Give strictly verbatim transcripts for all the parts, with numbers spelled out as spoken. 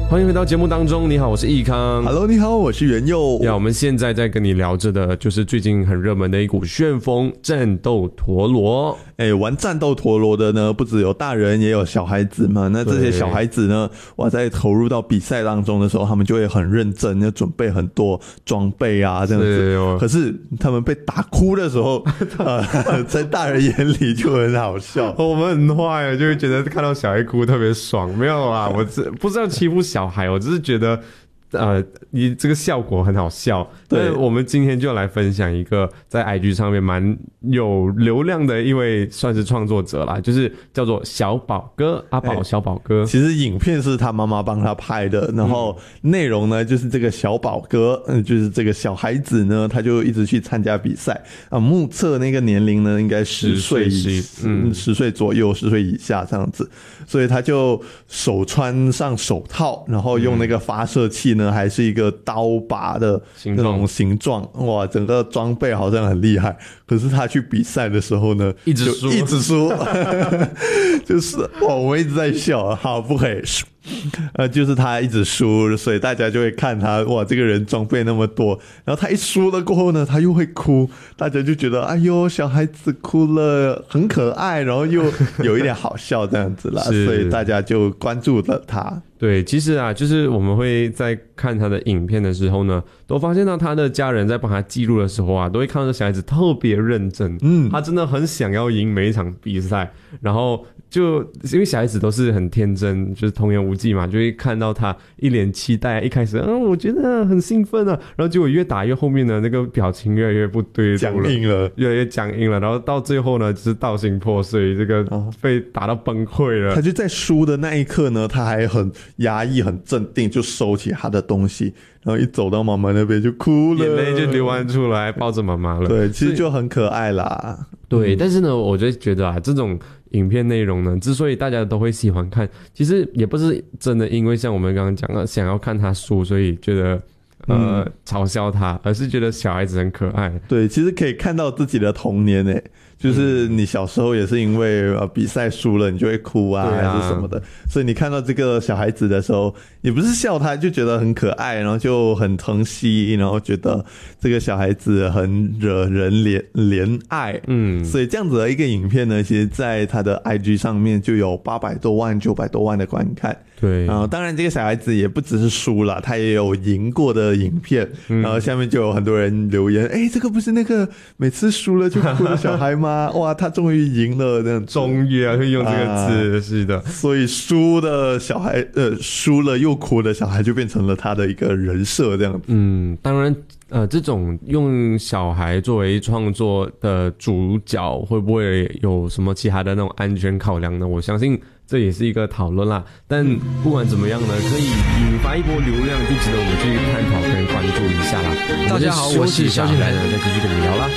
欢迎回到节目当中，你好，我是易康。 Hello， 你好，我是元佑。 呀，我们现在在跟你聊着的，就是最近很热门的一股旋风——战斗陀螺。 哎，玩战斗陀螺的呢，不只有大人，也有小孩子嘛。那这些小孩子呢，哇，在投入到比赛当中的时候，他们就会很认真，要准备很多装备啊，这样子。可是他们被打哭的时候，呃，在大人眼里就很好笑。 我们很坏，就会觉得看到小孩哭特别爽。没有啦，我这不是要欺负小孩，我只是觉得。呃，你这个效果很好笑。对，我们今天就来分享一个在 I G 上面蛮有流量的一位算是创作者啦，就是叫做小宝哥阿宝小宝哥。 其实影片是他妈妈帮他拍的，然后内容呢就是这个小宝哥，嗯，就是这个小孩子呢，他就一直去参加比赛啊，目测那个年龄呢应该十岁以嗯十岁左右，十岁以下这样子，所以他就手穿上手套，然后用那个发射器呢。还是一个刀把的那种形状，哇，整个装备好像很厉害。可是他去比赛的时候呢， 一直输， 一直输，就是哇，我一直在笑，好不可以输。呃，就是他一直输，所以大家就会看他，哇，这个人装备那么多，然后他一输了过后呢，他又会哭，大家就觉得，哎呦，小孩子哭了，很可爱，然后又有一点好笑这样子啦，所以大家就关注了他。 对，其实啊，就是我们会在看他的影片的时候呢，都发现到他的家人在帮他记录的时候啊，都会看到小孩子特别认真，嗯，他真的很想要赢每一场比赛，然后就因为小孩子都是很天真，就是童言无忌嘛，就会看到他一脸期待，一开始嗯，我觉得很兴奋啊，然后结果越打越后面的那个表情越来越不对僵硬了， 越来越僵硬了，然后到最后呢，就是道心破碎，这个被打到崩溃了。 他就在输的那一刻呢，他还很压抑、很镇定，就收起他的东西，然后一走到妈妈那边就哭了， 眼泪就流完出来，抱着妈妈了。 对，其实就很可爱啦。 对，嗯、但是呢，我就觉得啊，这种影片内容呢，之所以大家都会喜欢看，其实也不是真的因为像我们刚刚讲的，想要看他输，所以觉得呃、嗯、嘲笑他，而是觉得小孩子很可爱。 对，其实可以看到自己的童年诶。就是你小时候也是因为呃比赛输了你就会哭啊，啊还是什么的，所以你看到这个小孩子的时候，也不是笑他，就觉得很可爱，然后就很疼惜，然后觉得这个小孩子很惹人怜怜爱，嗯，所以这样子的一个影片呢，其实在他的 I G 上面就有八百多万、九百多万的观看。 对， 然后当然这个小孩子也不只是输了，他也有赢过的影片，嗯、然后下面就有很多人留言，哎，这个不是那个每次输了就哭的小孩吗？哇，他终于赢了，这样终于啊，会用这个字、啊，是的。 所以输的小孩，呃，输了又哭的小孩就变成了他的一个人设，这样子。 嗯，当然。呃，这种用小孩作为创作的主角，会不会有什么其他的那种安全考量呢？我相信这也是一个讨论啦。但不管怎么样呢，可以引发一波流量，就值得我们去探讨跟关注一下啦。 大家好，我是萧敬腾， 再继续跟你聊啦。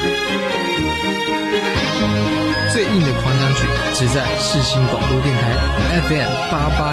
最硬的狂想曲只在世新广播电台 F M 八八。